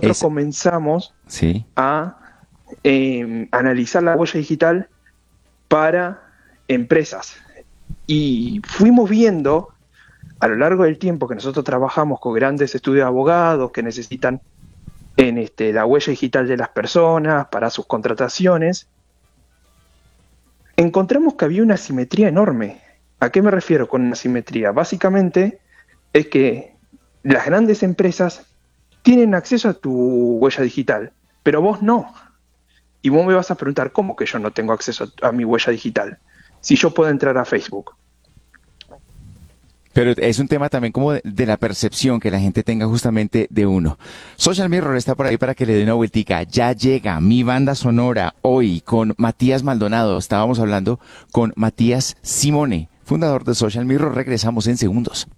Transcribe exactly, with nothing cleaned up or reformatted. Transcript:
nosotros es, comenzamos sí, a eh, analizar la huella digital para empresas. Y fuimos viendo a lo largo del tiempo que nosotros trabajamos con grandes estudios de abogados que necesitan en este, la huella digital de las personas para sus contrataciones, encontramos que había una asimetría enorme. ¿A qué me refiero con una asimetría? Básicamente es que las grandes empresas tienen acceso a tu huella digital, pero vos no. Y vos me vas a preguntar, ¿cómo que yo no tengo acceso a mi huella digital? Si yo puedo entrar a Facebook. pero es un tema también como de, de la percepción que la gente tenga justamente de uno. Social Mirror está por ahí para que le dé una vueltica. Ya llega mi banda sonora hoy con Matías Maldonado. Estábamos hablando con Matías Simone, fundador de Social Mirror. Regresamos en segundos.